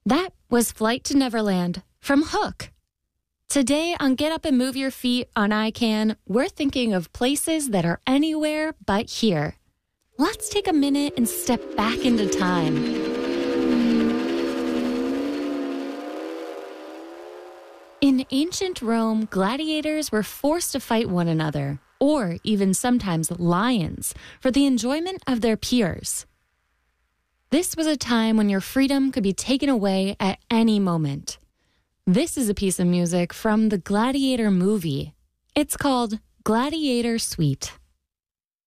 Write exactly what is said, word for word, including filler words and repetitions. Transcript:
That was Flight to Neverland from Hook. Today on Get Up and Move Your Feet on I CAN, we're thinking of places that are anywhere but here. Let's take a minute and step back into time. In ancient Rome, gladiators were forced to fight one another, or even sometimes lions, for the enjoyment of their peers. This was a time when your freedom could be taken away at any moment. This is a piece of music from the Gladiator movie. It's called Gladiator Suite.